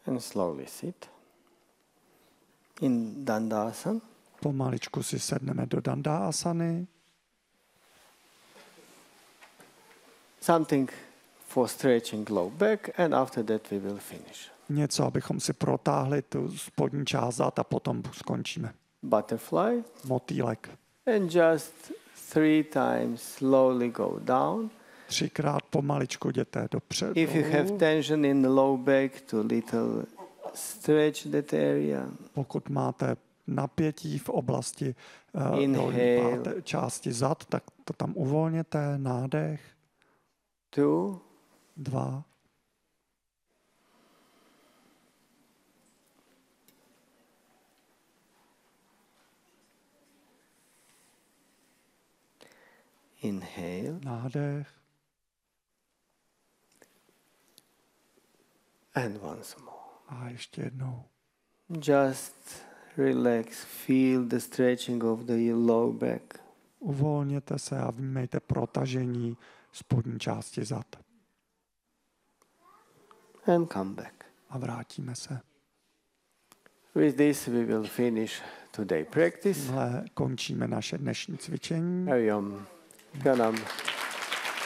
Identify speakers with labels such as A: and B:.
A: And slowly sit in Dandasana.
B: Pomaličku si sedneme do Dandasany.
A: Something for stretching low back, and after that we will finish.
B: Něco, abychom si protáhli tu spodní část zad a potom skončíme.
A: Butterfly.
B: Motýlek.
A: And just 3 times slowly go down.
B: 3krát pomaličku jděte dopředu.
A: If you have tension in the low back, to little stretch that area.
B: Pokud máte napětí v oblasti dolní části zad, tak to tam uvolněte. Nádech.
A: 2.
B: 2.
A: Inhale.
B: Nádech.
A: And once more.
B: A ještě jednou.
A: Just relax. Feel the stretching of the low back.
B: Uvolněte se a vnímejte protažení spodní části zad.
A: And come back.
B: A vrátíme se.
A: With this we will finish today practice.
B: Tímhle končíme naše dnešní cvičení.
A: Hariom. Pranam.